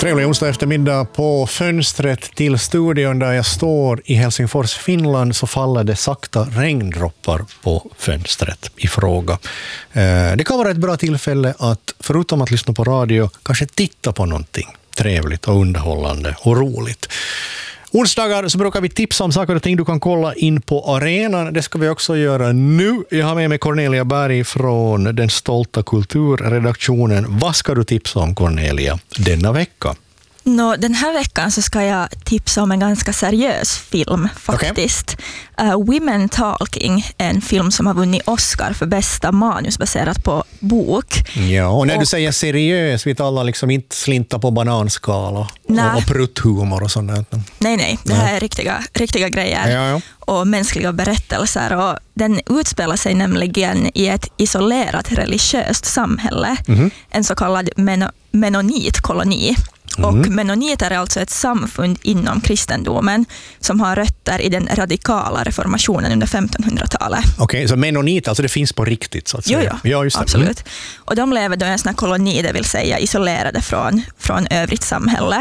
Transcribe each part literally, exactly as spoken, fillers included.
Trevlig onsdag eftermiddag. På fönstret till studion där jag står i Helsingfors, Finland, så faller det sakta regndroppar på fönstret i fråga. Det kan vara ett bra tillfälle att, förutom att lyssna på radio, kanske titta på någonting trevligt och underhållande och roligt. Onsdagar så brukar vi tipsa om saker och ting du kan kolla in på arenan. Det ska vi också göra nu. Jag har med mig Cornelia Berg från den stolta kulturredaktionen. Vad ska du tipsa om, Cornelia, denna vecka? No, den här veckan så ska jag tipsa om en ganska seriös film faktiskt. Okay. Uh, Women Talking, en film som har vunnit Oscar för bästa manus baserat på bok. Ja, och när och, du säger seriös, vi talar liksom inte slinta på bananskal och, och prutthumor och sånt. Nej, nej, det här är riktiga, riktiga grejer. Ja, ja. Och mänskliga berättelser. Och den utspelar sig nämligen i ett isolerat religiöst samhälle. Mm-hmm. En så kallad men- menonitkoloni. Mm. Och menoniter är alltså ett samfund inom kristendomen som har rötter i den radikala reformationen under femtonhundratalet. Okej, okay, så menonit, alltså det finns på riktigt så att säga? Jo, jo, ja, just det. absolut. Mm. Och de lever då i en sån här koloni, det vill säga isolerade från, från övrigt samhälle.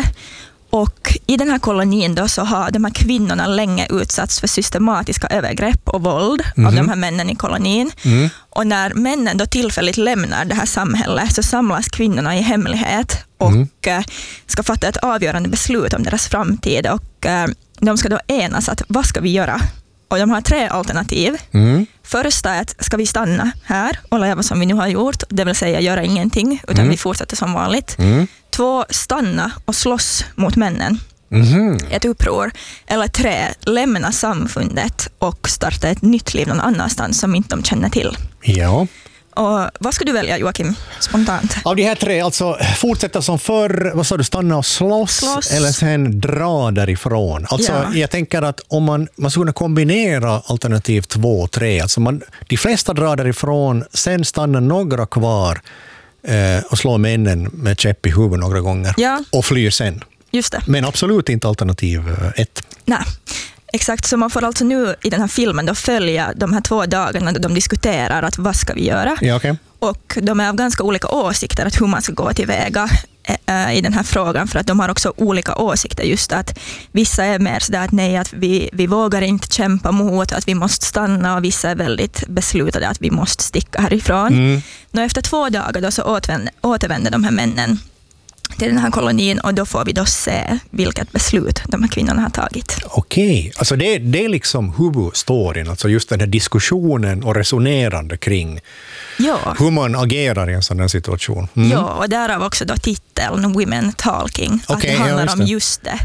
Och i den här kolonin då så har de här kvinnorna länge utsatts för systematiska övergrepp och våld mm. av de här männen i kolonin. Mm. Och när männen då tillfälligt lämnar det här samhället så samlas kvinnorna i hemlighet och mm. ska fatta ett avgörande beslut om deras framtid. Och de ska då enas att vad ska vi göra? Och de har tre alternativ. Mm. Första är att ska vi stanna här och leva som vi nu har gjort, det vill säga göra ingenting utan mm. vi fortsätter som vanligt. Mm. Två, stanna och slåss mot männen. Mm. Ett uppror. Eller tre, lämna samfundet och starta ett nytt liv någon annanstans som inte de känner till. Ja. Och vad ska du välja, Joakim, spontant? Av de här tre, alltså fortsätta som förr, vad sa du, stanna och slåss, slåss. Eller sen dra därifrån. Alltså ja. Jag tänker att om man, man skulle kombinera alternativ två och tre, alltså man, de flesta drar därifrån, sen stannar några kvar eh, och slår männen med käpp i huvudet några gånger ja. Och flyr sen. Just det. Men absolut inte alternativ ett. Nej. Exakt, så man får alltså nu i den här filmen då följa de här två dagarna då de diskuterar att vad ska vi göra. Ja, okay. Och de är av ganska olika åsikter att hur man ska gå tillväga äh, i den här frågan, för att de har också olika åsikter, just att vissa är mer sådär att nej, att vi, vi vågar inte kämpa mot, att vi måste stanna, och vissa är väldigt beslutade att vi måste sticka härifrån. Mm. Och efter två dagar då så återvänder, återvänder de här männen till den här kolonin och då får vi då se vilket beslut de här kvinnorna har tagit. Okej, alltså det, det är liksom huvudstoryn, alltså just den här diskussionen och resonerande kring ja. Hur man agerar i en sån här situation. Mm. Ja, och därav också då titeln Women Talking, att okay, det handlar ja, just om just det.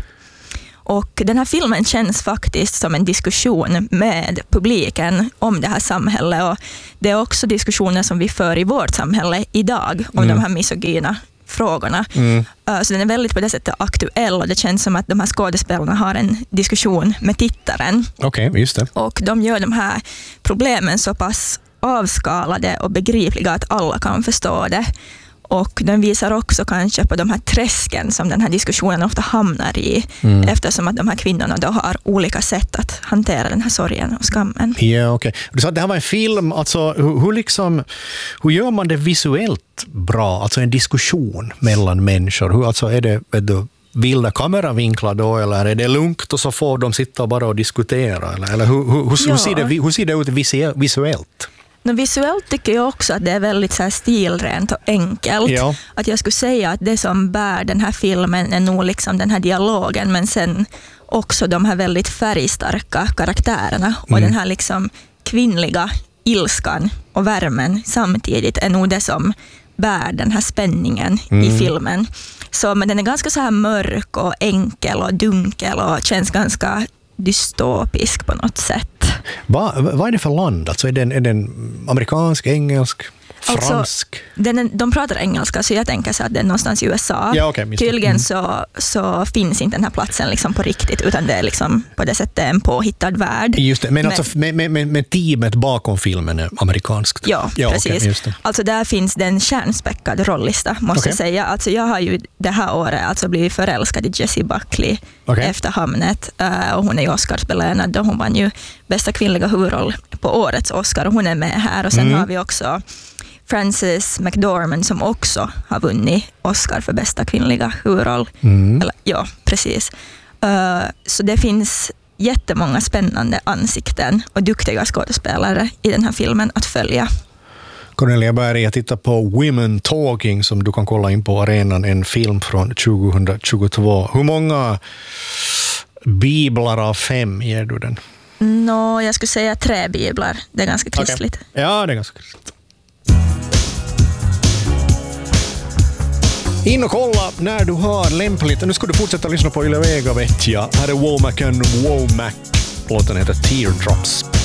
Och den här filmen känns faktiskt som en diskussion med publiken om det här samhället, och det är också diskussioner som vi för i vårt samhälle idag om mm. de här misogyna frågorna. Mm. Så den är väldigt på det sättet aktuell, och det känns som att de här skådespelarna har en diskussion med tittaren. Okej, okay, just det. Och de gör de här problemen så pass avskalade och begripliga att alla kan förstå det. Och den visar också kanske på de här träsken som den här diskussionen ofta hamnar i, mm. eftersom att de här kvinnorna då har olika sätt att hantera den här sorgen och skammen. Ja, okej. Okay. Du sa att det här var en film, alltså hur, hur, liksom, hur gör man det visuellt bra? Alltså en diskussion mellan människor. Hur, alltså är det, vet du, vilda kameravinklar då, eller är det lugnt och så får de sitta bara och diskutera? Eller, eller hur, hur, hur, ja. hur, ser det, hur ser det ut visuellt? Men visuellt tycker jag också att det är väldigt så här stilrent och enkelt. Ja. Att jag skulle säga att det som bär den här filmen är nog liksom den här dialogen, men sen också de här väldigt färgstarka karaktärerna och mm. den här liksom kvinnliga ilskan och värmen samtidigt är nog det som bär den här spänningen mm. i filmen. Så, men den är ganska så här mörk och enkel och dunkel och känns ganska dystopisk på något sätt. Va, vad är det för land? Alltså är den, är den amerikansk, engelsk, fransk? Alltså, den är, de pratar engelska, så jag tänker så att den är någonstans i U S A. Ja, okay, Tydligen mm. så, så finns inte den här platsen liksom på riktigt, utan det är liksom på det sättet en påhittad värld. Just det, men, men, alltså, med, med, med teamet bakom filmen är amerikanskt. Ja, ja precis. Okay, just det. Alltså där finns den kärnspäckad rollista, måste okay. jag säga. Alltså jag har ju det här året alltså blivit förälskad i Jessie Buckley okay. efter Hamnet. Uh, och hon är ju Oscarsbelönad och hon vann ju bästa kvinnliga huvudroll på årets Oscar, och hon är med här. Och sen mm. har vi också Frances McDormand som också har vunnit Oscar för bästa kvinnliga huvudroll. Mm. Eller, ja, precis. Uh, så det finns jättemånga spännande ansikten och duktiga skådespelare i den här filmen att följa. Cornelia Berg, jag tittar på Women Talking som du kan kolla in på arenan, en film från tjugohundratjugotvå. Hur många biblar av fem ger du den? Nå, jag skulle säga tre biblar. Det är ganska kristligt. Okay. Ja, det är ganska kristligt. In och kolla när du har lämpligt. Nu ska du fortsätta lyssna på Yle Vega, vet jag. Här är Womack and Womack. Låten heter Teardrops.